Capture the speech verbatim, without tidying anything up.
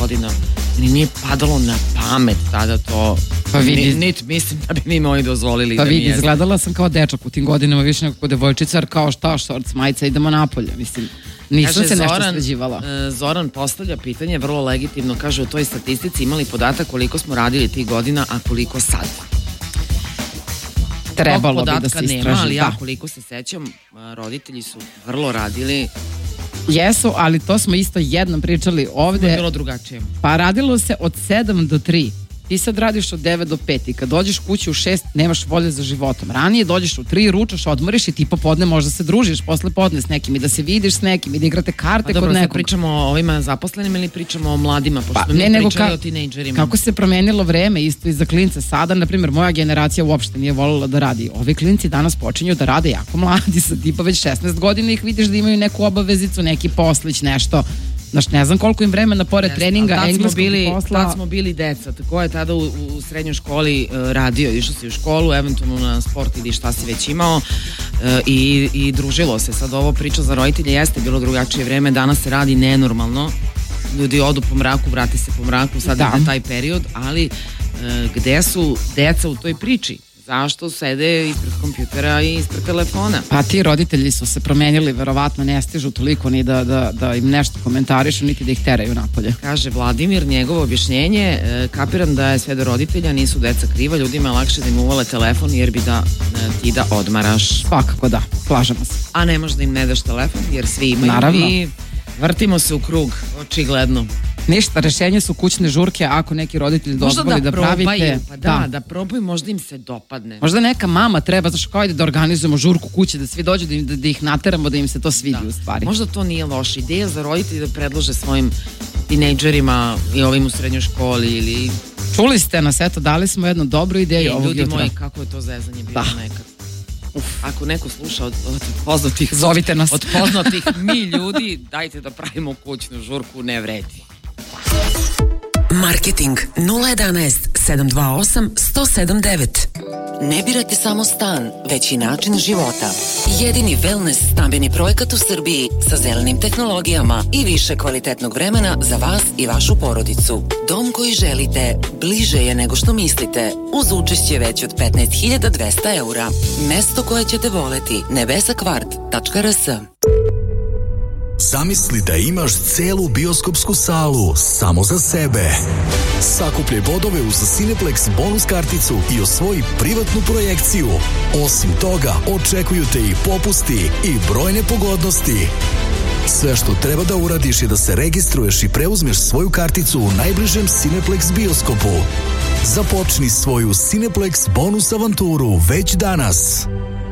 godina. Meni nije padalo na pamet tada to. Pa vidi. Niti mislim da bi mi moji dozvolili pa da mi vidi, jeste. izgledala sam kao dečak u tim godinama, više nego devojčica, jer kao šta, šorc, majica, idemo napolje, mislim. Nisam kaže, se nešto Zoran, sređivala. Zoran postavlja pitanje, vrlo legitimno, kaže u toj statistici imali podatak koliko smo radili tih godina, a koliko sad. Trebalo bi da se istraži. Nema, ali ja da. koliko se sećam, roditelji su vrlo radili. Jesu, ali to smo isto jednom pričali ovde. To je bilo drugačije. Pa radilo se od sedam do tri. Ti sad radiš od devet do pet i kad dođeš kući u šest nemaš volje za životom. Ranije dođeš u tri, ručaš, odmoriš i ti popodne možda se družiš posle podne s nekim i da se vidiš s nekim i da igrate karte pa, dobro, kod nekog. Dobro, pričamo o ovima zaposlenim ili pričamo o mladima, pošto pa, mi ne, nego pričali ka, o tinejdžerima. Kako se promenilo vreme isto i za klince. Sada, na primjer, moja generacija uopšte nije voljela da radi. Ovi klinci danas počinju da rade jako mladi, sa tipa već šesnaest godina ih vidiš da imaju neku obavezicu, neki poslić, nešto. Znaš, ne znam koliko im vremena pored yes, treninga, engleskog bili, posla. Tad smo bili deca, tako je tada u, u srednjoj školi uh, radio, išao si u školu, eventualno na sport ili šta si već imao uh, i, i družilo se. Sad ovo priča za roditelje jeste bilo drugačije vreme, danas se radi nenormalno, ljudi odu po mraku, vrati se po mraku, sad da. ide taj period, ali uh, gde su deca u toj priči? Zašto sede ispred kompjutera i ispred telefona? Pa ti roditelji su se promenili, verovatno ne stižu toliko ni da, da, da im nešto komentarišu, niti da ih teraju napolje. Kaže Vladimir, njegovo objašnjenje, kapiram da je sve do roditelja, nisu deca kriva, ljudima je lakše da im uvale telefon jer bi da ti da odmaraš. Svakako da, slažemo se. A ne možeš da im ne daš telefon jer svi imaju. Naravno. I vrtimo se u krug, očigledno. Ništa, rešenje su kućne žurke ako neki roditelj dozvoli da, da pravite. Pa da, da, da probaju, možda im se dopadne. Možda neka mama treba, zašto kao ide da organizujemo žurku kuće, da svi dođu, da, im, da, da ih nateramo, da im se to svidi da. u stvari. Možda to nije loša ideja za roditelji da predlože svojim tinejdžerima i ovim u srednjoj školi ili... Čuli ste nas, eto, dali smo jednu dobru ideju I, ovog ljudi jutra. moji, kako je to zezanje bilo da. nekad. Uf, ako neko sluša od, od poznatih... Zovite nas. Od poznatih mi ljudi, dajte da pravimo kućnu žurku, ne vredi. Marketing nula jedanaest sedam dva osam sto sedam devet. Ne birate samo stan, već i način života. Jedini wellness stambeni projekat u Srbiji sa zelenim tehnologijama i više kvalitetnog vremena za vas i vašu porodicu. Dom koji želite bliže je nego što mislite, uz učešće već od petnaest hiljada dvesta eura. Mesto koje ćete voleti, nebesakvart tačka r s. Zamisli da imaš celu bioskopsku salu samo za sebe. Sakupljaj bodove uz Cineplex bonus karticu i osvoji privatnu projekciju. Osim toga, očekuju te i popusti i brojne pogodnosti. Sve što treba da uradiš je da se registruješ i preuzmeš svoju karticu u najbližem Cineplex bioskopu. Započni svoju Cineplex bonus avanturu već danas.